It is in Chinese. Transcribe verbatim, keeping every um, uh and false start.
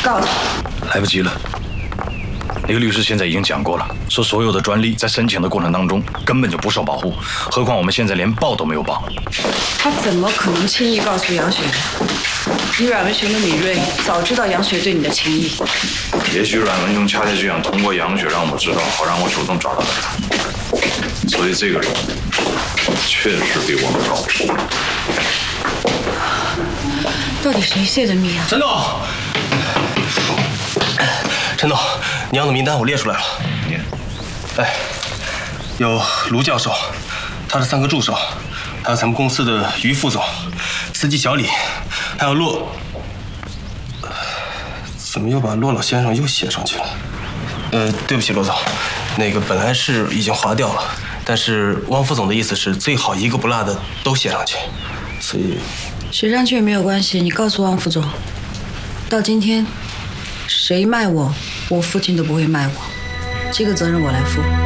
告他。 来不及了。那个律师现在已经讲过了，说所有的专利在申请的过程当中根本就不受保护，何况我们现在连报都没有报。 他怎么可能轻易告诉杨雪？你阮文雄的敏锐早知道杨雪对你的情谊。 也许阮文雄恰恰就想通过杨雪让我知道，好让我主动找到他。所以这个人确实比我们高明。 到底谁泄的密啊？ 陈总，陈总，你要的名单我列出来了。 念。 哎，有卢教授，他的三个助手，还有咱们公司的于副总，司机小李，还有骆……怎么又把骆老先生又写上去了？呃，对不起，骆总，那个本来是已经划掉了，但是汪副总的意思是最好一个不落的都写上去，所以写上去也没有关系。你告诉汪副总，到今天谁卖我，我父亲都不会卖我，这个责任我来负。